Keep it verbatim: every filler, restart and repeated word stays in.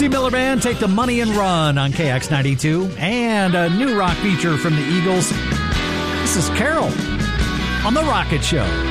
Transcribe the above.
Steve Miller Band, Take the Money and Run on K X ninety-two. And a new rock feature from the Eagles. This is Carol on The Rocket Show.